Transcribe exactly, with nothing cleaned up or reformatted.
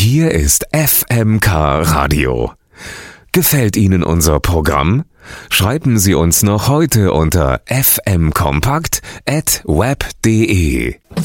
Hier ist F M K Radio. Gefällt Ihnen unser Programm? Schreiben Sie uns noch heute unter f m kompakt at web punkt de.